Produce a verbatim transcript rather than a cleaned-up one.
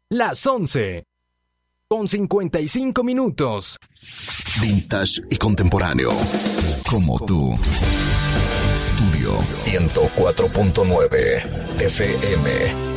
las once, con cincuenta y cinco minutos. Vintage y contemporáneo, como tú. Estudio ciento cuatro punto nueve F M.